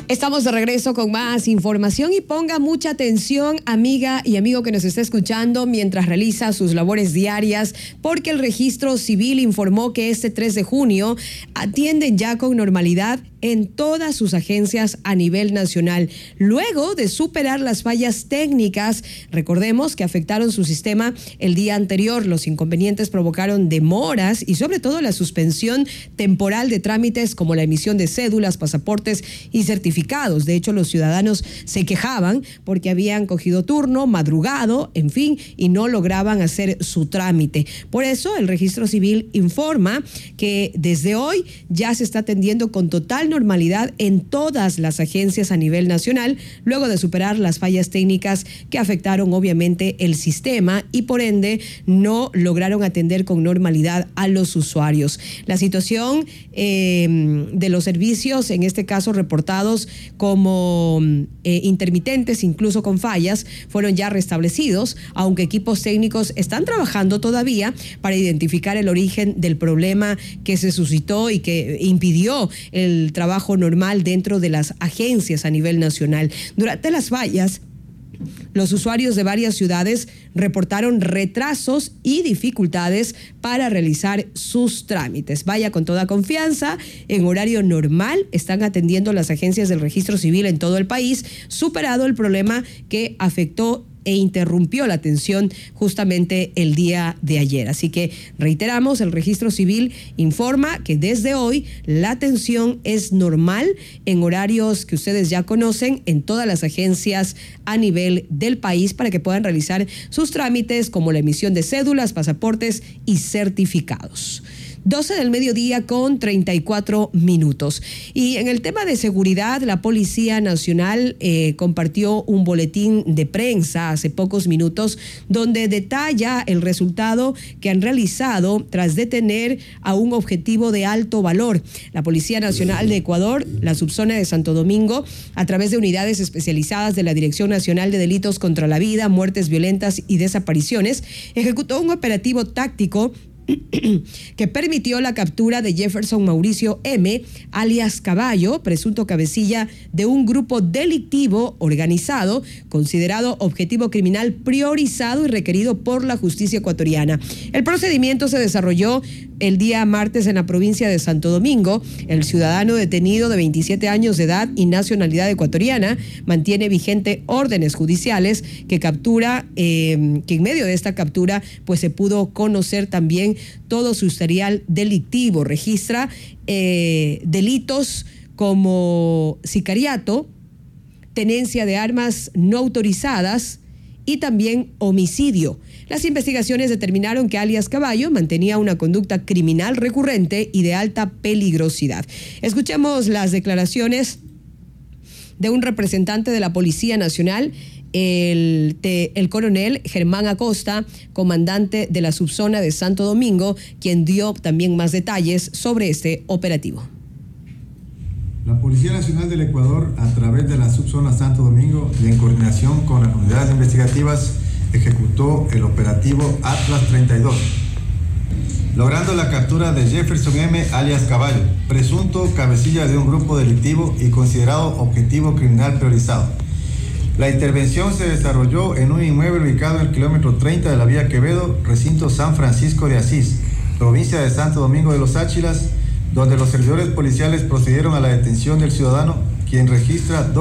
Estamos de regreso con más información y ponga mucha atención, amiga y amigo que nos está escuchando mientras realiza sus labores diarias, porque el Registro Civil informó que este 3 de junio atienden ya con normalidad en todas sus agencias a nivel nacional, luego de superar las fallas técnicas. Recordemos que afectaron su sistema el día anterior. Los inconvenientes provocaron demoras y sobre todo la suspensión temporal de trámites como la emisión de cédulas, pasaportes y certificados. De hecho, los ciudadanos se quejaban porque habían cogido turno, madrugado, en fin, y no lograban hacer su trámite. Por eso, el Registro Civil informa que desde hoy ya se está atendiendo con total normalidad en todas las agencias a nivel nacional, luego de superar las fallas técnicas que afectaron obviamente el sistema y por ende no lograron atender con normalidad a los usuarios. La situación de los servicios, en este caso reportados como intermitentes, incluso con fallas, fueron ya restablecidos, aunque equipos técnicos están trabajando todavía para identificar el origen del problema que se suscitó y que impidió el trabajo normal dentro de las agencias a nivel nacional. Durante las fallas, los usuarios de varias ciudades reportaron retrasos y dificultades para realizar sus trámites. Vaya con toda confianza, en horario normal están atendiendo las agencias del Registro Civil en todo el país, superado el problema que afectó e interrumpió la atención justamente el día de ayer. Así que reiteramos, el Registro Civil informa que desde hoy la atención es normal en horarios que ustedes ya conocen en todas las agencias a nivel del país para que puedan realizar sus trámites como la emisión de cédulas, pasaportes y certificados. 12 del mediodía con 34 minutos. Y en el tema de seguridad, la Policía Nacional compartió un boletín de prensa hace pocos minutos donde detalla el resultado que han realizado tras detener a un objetivo de alto valor. La Policía Nacional de Ecuador, la subzona de Santo Domingo, a través de unidades especializadas de la Dirección Nacional de Delitos contra la Vida, Muertes Violentas y Desapariciones, ejecutó un operativo táctico que permitió la captura de Jefferson Mauricio M., alias Caballo, presunto cabecilla de un grupo delictivo organizado, considerado objetivo criminal priorizado y requerido por la justicia ecuatoriana. El procedimiento se desarrolló el día martes en la provincia de Santo Domingo. El ciudadano detenido de 27 años de edad y nacionalidad ecuatoriana mantiene vigente órdenes judiciales que en medio de esta captura pues se pudo conocer también todo su historial delictivo. Registra delitos como sicariato, tenencia de armas no autorizadas y también homicidio. Las investigaciones determinaron que alias Caballo mantenía una conducta criminal recurrente y de alta peligrosidad. Escuchemos las declaraciones de un representante de la Policía Nacional, el coronel Germán Acosta, comandante de la subzona de Santo Domingo, quien dio también más detalles sobre este operativo. La Policía Nacional del Ecuador, a través de la subzona Santo Domingo y en coordinación con las unidades investigativas, ejecutó el operativo Atlas 32, logrando la captura de Jefferson M., alias Caballo, presunto cabecilla de un grupo delictivo y considerado objetivo criminal priorizado. La intervención se desarrolló en un inmueble ubicado en el kilómetro 30 de la vía Quevedo, recinto San Francisco de Asís, provincia de Santo Domingo de los Áchilas, donde los servidores policiales procedieron a la detención del ciudadano, quien registra